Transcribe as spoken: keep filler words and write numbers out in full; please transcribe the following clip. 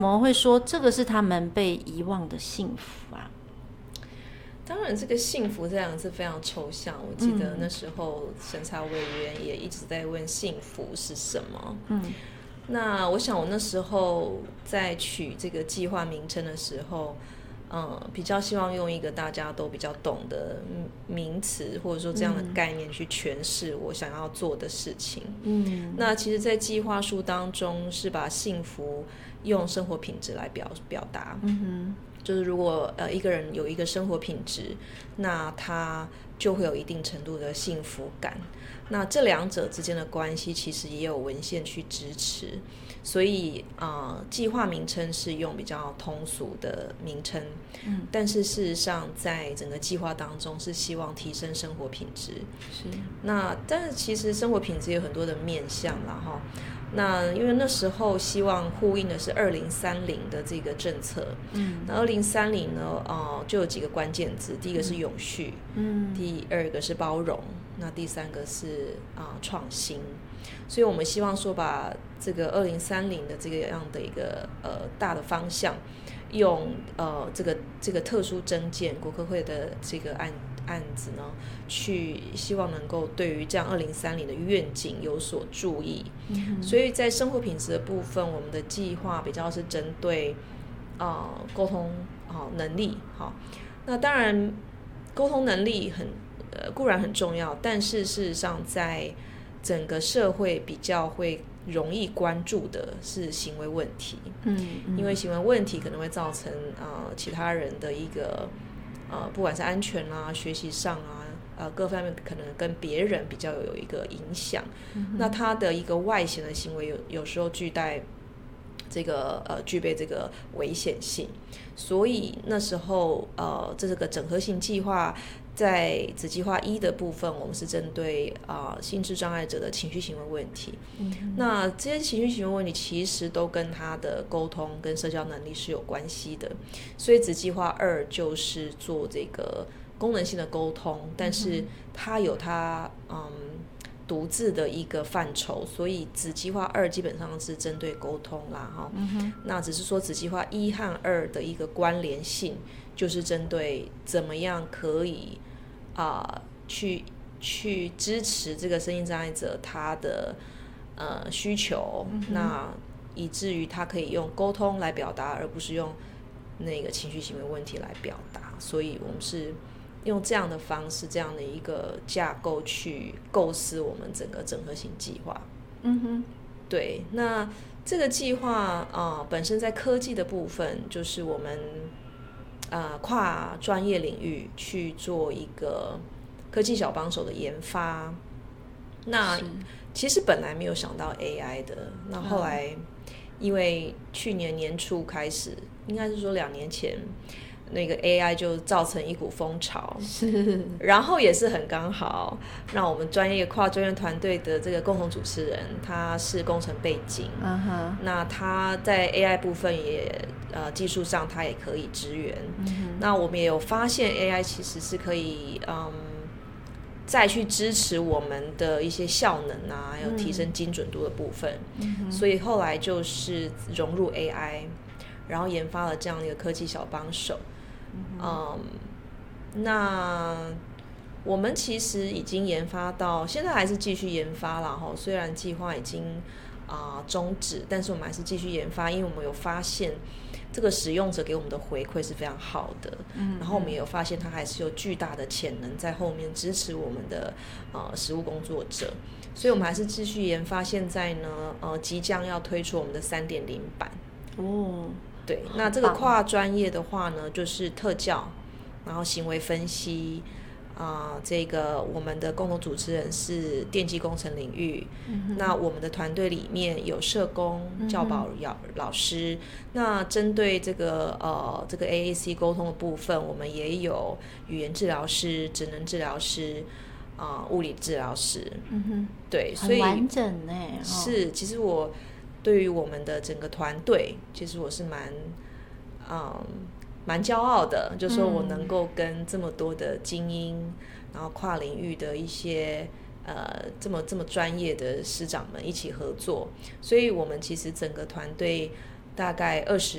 怎么会说这个是他们被遗忘的幸福啊？ 当然，这个幸福这两个字非常抽象。我记得那时候审查委员也一直在问幸福是什么。嗯，那我想我那时候在取这个计划名称的时候，嗯，比较希望用一个大家都比较懂的名词，或者说这样的概念去诠释我想要做的事情。嗯，那其实，在计划书当中是把幸福用生活品质来表表达。嗯哼。就是如果呃一个人有一个生活品质，那他就会有一定程度的幸福感。那这两者之间的关系其实也有文献去支持，所以啊、呃，计划名称是用比较通俗的名称，嗯，但是事实上在整个计划当中是希望提升生活品质。是。那但是其实生活品质有很多的面向啦哈。那因为那时候希望呼应的是二零三零的这个政策，嗯，那二零三零呢，呃，就有几个关键字，第一个是永续，嗯，第二个是包容，那第三个是啊、呃、创新，所以我们希望说把这个二零三零的这个样的一个呃大的方向，用呃这个这个特殊征件国科会的这个案。案子呢，去希望能够对于这样二零三零的愿景有所注意。嗯、所以在生活品质的部分，我们的计划比较是针对呃沟通好、呃、能力好。那当然，沟通能力很呃固然很重要，但是事实上在整个社会比较会容易关注的是行为问题。嗯，嗯因为行为问题可能会造成呃其他人的一个。呃，不管是安全啊、学习上啊，呃，各方面可能跟别人比较有一个影响。嗯、那他的一个外显的行为有有时候具带这个呃具备这个危险性，所以那时候呃这是个整合性计划，在子计划一的部分，我们是针对啊、呃、心智障碍者的情绪行为问题。嗯、那这些情绪行为问题其实都跟他的沟通跟社交能力是有关系的，所以子计划二就是做这个功能性的沟通，但是它有它嗯。独自的一个范畴，所以子计划二基本上是针对沟通啦，哈、嗯，那只是说子计划一和二的一个关联性，就是针对怎么样可以啊、呃、去去支持这个身心障碍者他的呃需求，嗯、那以至于他可以用沟通来表达，而不是用那个情绪行为问题来表达，所以我们是。用这样的方式，这样的一个架构去构思我们整个整合型计划。嗯哼，对。那这个计划啊、呃，本身在科技的部分，就是我们呃跨专业领域去做一个科技小帮手的研发。那其实本来没有想到 A I 的，那后来因为去年年初开始，应该是说两年前。那个 A I 就造成一股风潮，是，然后也是很刚好，让我们专业跨专业团队的这个共同主持人，他是工程背景， uh-huh. 那他在 A I 部分也呃技术上他也可以支援， uh-huh. 那我们也有发现 A I 其实是可以嗯再去支持我们的一些效能啊，还有提升精准度的部分， uh-huh. 所以后来就是融入 A I， 然后研发了这样的一个科技小帮手。嗯，那我们其实已经研发到现在还是继续研发啦齁，虽然计划已经啊、呃、终止，但是我们还是继续研发，因为我们有发现这个使用者给我们的回馈是非常好的，嗯，然后我们也有发现它还是有巨大的潜能在后面支持我们的呃实务工作者，所以我们还是继续研发。现在呢，呃，即将要推出我们的 三点零 版哦。对，那这个跨专业的话呢，就是特教，然后行为分析，啊、呃，这个我们的共同主持人是电机工程领域，嗯、那我们的团队里面有社工、教保老师，嗯、那针对这个呃这个 A A C 沟通的部分，我们也有语言治疗师、职能治疗师。啊、呃，物理治疗师，嗯哼，对，所以很完整呢。 是，其实我对于我们的整个团队，其实我是蛮，嗯，蛮骄傲的，就是说我能够跟这么多的精英，嗯、然后跨领域的一些呃这么这么专业的师长们一起合作，所以我们其实整个团队大概二十